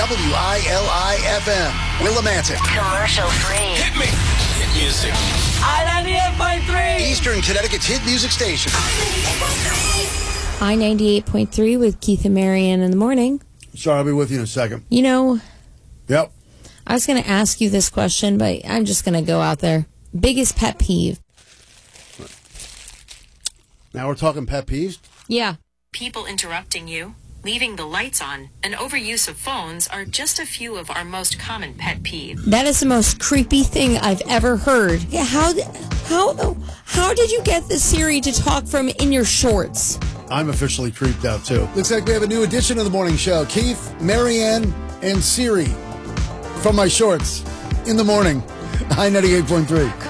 WILI-FM, Willimantic. Commercial free. Hit me. Hit music. I-98.3. Eastern Connecticut's hit music station. I-98.3 with Keith and Marianne in the morning. Sorry, I'll be with you in a second. You know, Yep. I was going to ask you this question, but I'm just going to go out there. Biggest pet peeve? Now we're talking pet peeves. Yeah. People interrupting you, leaving the lights on, and overuse of phones are just a few of our most common pet peeves. That is the most creepy thing I've ever heard. Yeah, how did you get the Siri to talk from in your shorts? I'm officially creeped out, too. Looks like we have a new edition of the morning show. Keith, Marianne, and Siri from my shorts in the morning. I-98.3.